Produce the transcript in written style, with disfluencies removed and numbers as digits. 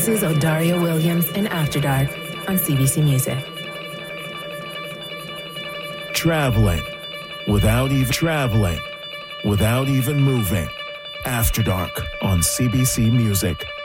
This is Odario Williams in After Dark on CBC Music. Traveling without even moving. After Dark on CBC Music.